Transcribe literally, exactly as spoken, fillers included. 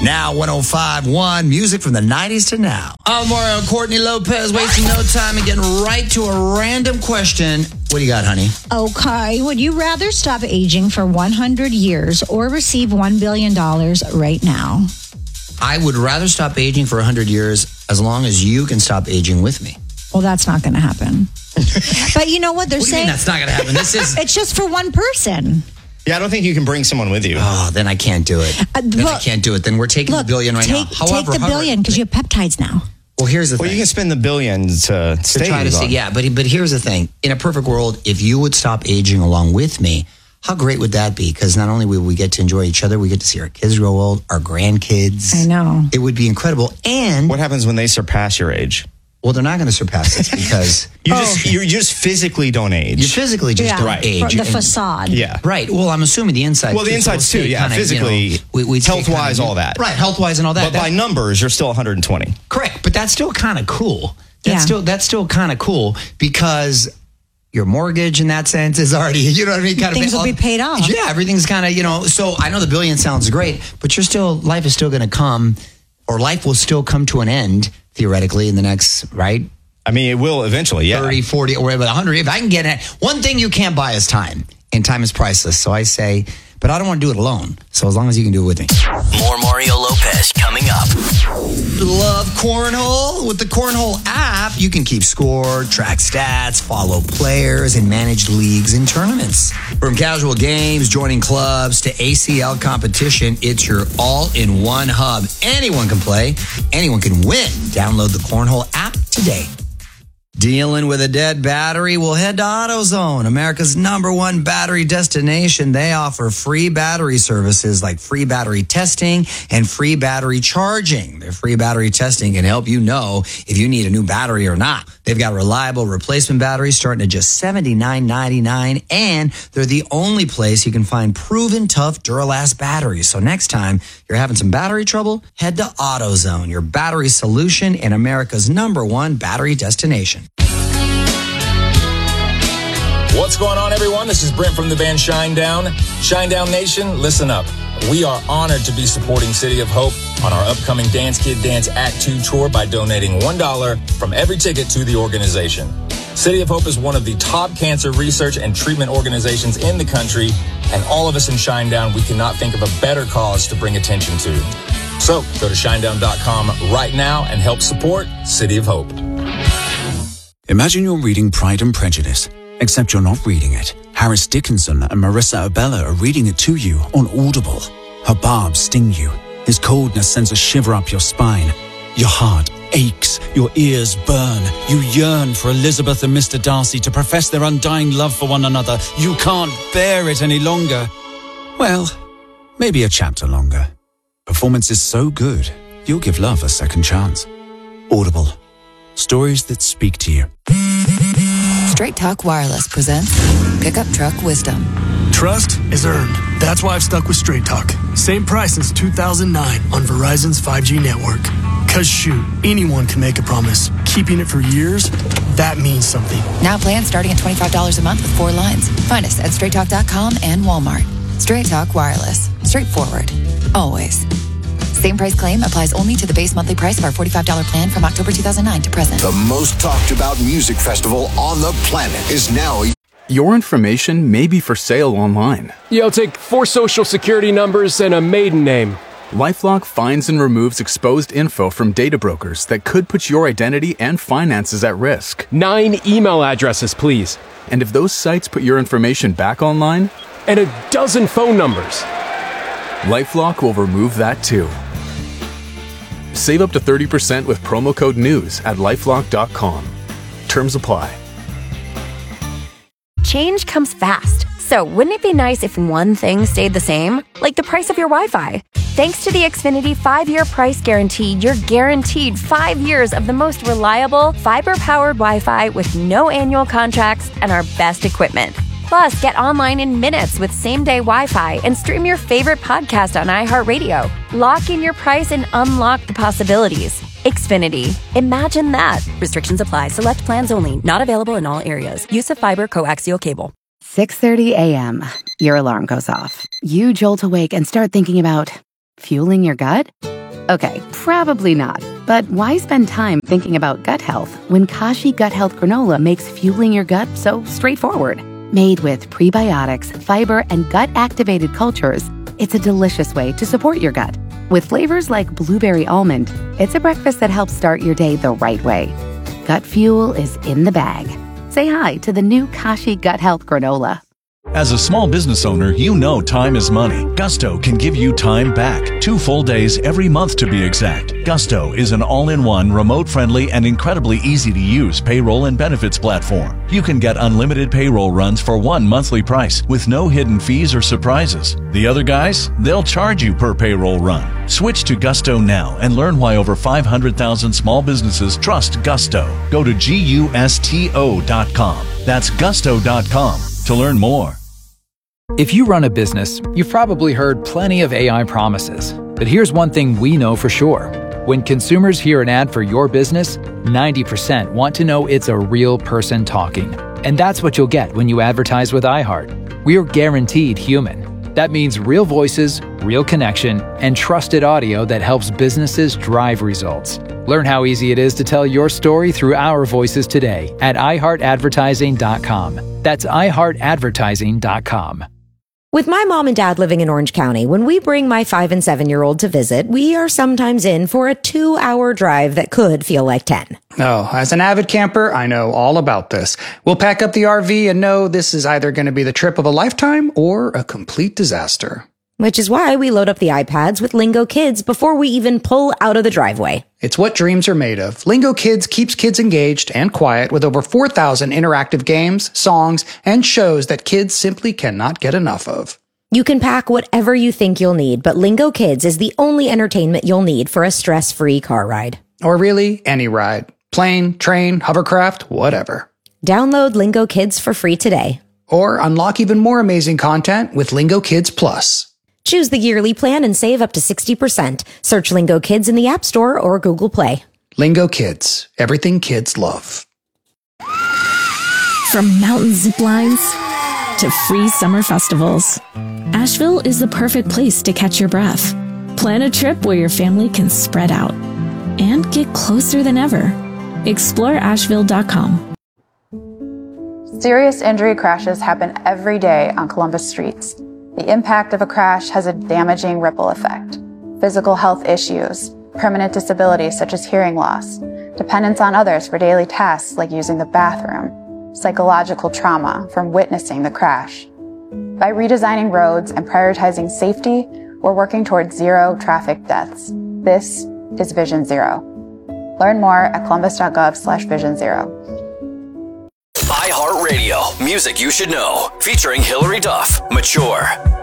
Now one oh five point one, music from the nineties to now. I'm Mario Courtney Lopez, wasting no time and getting right to a random question. What do you got, honey? Okay. Would you rather stop aging for one hundred years or receive one billion dollars right now? I would rather stop aging for one hundred years as long as you can stop aging with me. Well, that's not going to happen. But you know what they're what do saying? You mean that's not going to happen? This is. It's just for one person. Yeah, I don't think you can bring someone with you. Oh, then I can't do it. Uh, then well, I can't do it. Then we're taking look, the billion right take, now. However, take the billion because you have peptides now. Well, here's the well, thing. Well, you can spend the billion to stay. To try to see, yeah, but but here's the thing. In a perfect world, if you would stop aging along with me, how great would that be? Because not only will we get to enjoy each other, we get to see our kids grow old, our grandkids. I know. It would be incredible. And what happens when they surpass your age? Well, they're not going to surpass us because you oh. just you just physically don't age. You physically just yeah, don't right. age. The and, facade. Yeah. Right. Well, I'm assuming the inside. Well, the insides too. Yeah. Kinda, physically, you know, we, health-wise, kinda, all that. Right. Health-wise and all that. But that, by numbers, you're still one hundred twenty. Correct. But that's still kind of cool. That's yeah. still that's still kind of cool because your mortgage in that sense is already, you know what I mean? Kind Things of, will be paid off. Yeah. Everything's kind of, you know, so I know the billion sounds great, but you're still, life is still going to come, or life will still come to an end, theoretically, in the next, right? I mean, it will eventually, yeah. thirty, forty, or whatever, one hundred. If I can get it, one thing you can't buy is time, and time is priceless. So I say, but I don't want to do it alone. So as long as you can do it with me. More Mario Lopez coming up. Love Cornhole? With the Cornhole app, you can keep score, track stats, follow players, and manage leagues and tournaments. From casual games, joining clubs, to A C L competition, it's your all-in-one hub. Anyone can play. Anyone can win. Download the Cornhole app today. Dealing with a dead battery? Well, head to AutoZone, America's number one battery destination. They offer free battery services like free battery testing and free battery charging. Their free battery testing can help you know if you need a new battery or not. They've got reliable replacement batteries starting at just seventy-nine ninety-nine, and they're the only place you can find proven tough Duralast batteries. So next time you're having some battery trouble, head to AutoZone, your battery solution and America's number one battery destination. What's going on, everyone? This is Brent from the band Shinedown. Shinedown Nation, listen up. We are honored to be supporting City of Hope on our upcoming Dance Kid Dance Act two tour by donating one dollar from every ticket to the organization. City of Hope is one of the top cancer research and treatment organizations in the country, and all of us in Shinedown, we cannot think of a better cause to bring attention to. So go to shinedown dot com right now and help support City of Hope. Imagine you're reading Pride and Prejudice, except you're not reading it. Harris Dickinson and Marissa Abella are reading it to you on Audible. Her barbs sting you. His coldness sends a shiver up your spine. Your heart aches. Your ears burn. You yearn for Elizabeth and Mister Darcy to profess their undying love for one another. You can't bear it any longer. Well, maybe a chapter longer. Performance is so good, you'll give love a second chance. Audible. Stories that speak to you. Straight Talk Wireless presents Pickup Truck Wisdom. Trust is earned. That's why I've stuck with Straight Talk. Same price since two thousand nine on Verizon's five G network. Cause shoot, anyone can make a promise. Keeping it for years, that means something. Now plans starting at twenty-five dollars a month with four lines. Find us at straight talk dot com and Walmart. Straight Talk Wireless. Straightforward. Always. Same price claim applies only to the base monthly price of our forty-five dollars plan from October two thousand nine to present. The most talked about music festival on the planet is now. Your information may be for sale online. Yo, take four social security numbers and a maiden name. LifeLock finds and removes exposed info from data brokers that could put your identity and finances at risk. Nine email addresses, please. And if those sites put your information back online? And a dozen phone numbers. LifeLock will remove that too. Save up to thirty percent with promo code NEWS at lifelock dot com. Terms apply. Change comes fast. So wouldn't it be nice if one thing stayed the same? Like the price of your Wi-Fi. Thanks to the Xfinity five-year price guarantee, you're guaranteed five years of the most reliable, fiber-powered Wi-Fi with no annual contracts and our best equipment. Plus, get online in minutes with same-day Wi-Fi and stream your favorite podcast on iHeartRadio. Lock in your price and unlock the possibilities. Xfinity. Imagine that. Restrictions apply. Select plans only. Not available in all areas. Use of fiber coaxial cable. six thirty a.m. Your alarm goes off. You jolt awake and start thinking about fueling your gut? Okay, probably not. But why spend time thinking about gut health when Kashi Gut Health Granola makes fueling your gut so straightforward? Made with prebiotics, fiber, and gut-activated cultures, it's a delicious way to support your gut. With flavors like blueberry almond, it's a breakfast that helps start your day the right way. Gut fuel is in the bag. Say hi to the new Kashi Gut Health Granola. As a small business owner, you know time is money. Gusto can give you time back. Two full days every month to be exact. Gusto is an all-in-one, remote-friendly, and incredibly easy-to-use payroll and benefits platform. You can get unlimited payroll runs for one monthly price with no hidden fees or surprises. The other guys, they'll charge you per payroll run. Switch to Gusto now and learn why over five hundred thousand small businesses trust Gusto. Go to gusto dot com. That's gusto dot com to learn more. If you run a business, you've probably heard plenty of A I promises. But here's one thing we know for sure. When consumers hear an ad for your business, ninety percent want to know it's a real person talking. And that's what you'll get when you advertise with iHeart. We're guaranteed human. That means real voices, real connection, and trusted audio that helps businesses drive results. Learn how easy it is to tell your story through our voices today at i heart advertising dot com. That's i heart advertising dot com. With my mom and dad living in Orange County, when we bring my five and seven year old to visit, we are sometimes in for a two hour drive that could feel like ten. Oh, as an avid camper, I know all about this. We'll pack up the R V and know this is either going to be the trip of a lifetime or a complete disaster. Which is why we load up the iPads with Lingo Kids before we even pull out of the driveway. It's what dreams are made of. Lingo Kids keeps kids engaged and quiet with over four thousand interactive games, songs, and shows that kids simply cannot get enough of. You can pack whatever you think you'll need, but Lingo Kids is the only entertainment you'll need for a stress-free car ride. Or really, any ride. Plane, train, hovercraft, whatever. Download Lingo Kids for free today. Or unlock even more amazing content with Lingo Kids Plus. Choose the yearly plan and save up to sixty percent. Search Lingo Kids in the App Store or Google Play. Lingo Kids. Everything kids love. From mountain zip lines to free summer festivals, Asheville is the perfect place to catch your breath. Plan a trip where your family can spread out and get closer than ever. explore asheville dot com. Serious injury crashes happen every day on Columbus streets. The impact of a crash has a damaging ripple effect. Physical health issues, permanent disabilities such as hearing loss, dependence on others for daily tasks like using the bathroom, psychological trauma from witnessing the crash. By redesigning roads and prioritizing safety, we're working towards zero traffic deaths. This is Vision Zero. Learn more at columbus.gov slash vision zero. iHeartRadio, music you should know, featuring Hillary Duff, Mature.